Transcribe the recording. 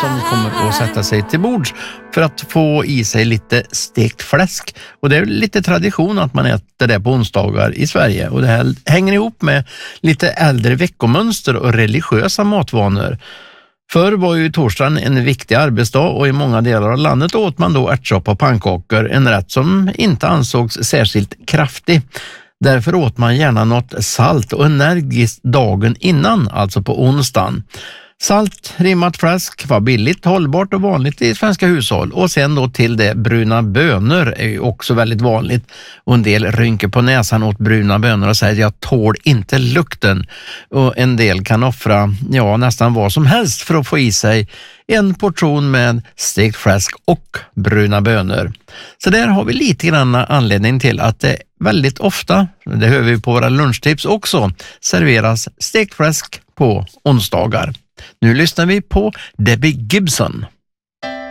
som kommer att sätta sig till bords för att få i sig lite stekt fläsk. Och det är lite tradition att man äter det på onsdagar i Sverige. Och det här hänger ihop med lite äldre veckomönster och religiösa matvanor. Förr var ju torsdagen en viktig arbetsdag och i många delar av landet åt man då ärtsoppa och pannkakor, en rätt som inte ansågs särskilt kraftig. Därför åt man gärna något salt och energiskt dagen innan, alltså på onsdagen. Salt, rimmat fläsk var billigt, hållbart och vanligt i svenska hushåll. Och sen då till det bruna bönor är ju också väldigt vanligt. Och en del rynker på näsan åt bruna bönor och säger att jag tål inte lukten. Och en del kan offra nästan vad som helst för att få i sig en portion med stekt fläsk och bruna bönor. Så där har vi lite grann anledning till att det väldigt ofta, det hör vi på våra lunchtips också, serveras stekt fläsk på onsdagar. Nu lyssnar vi på Debbie Gibson.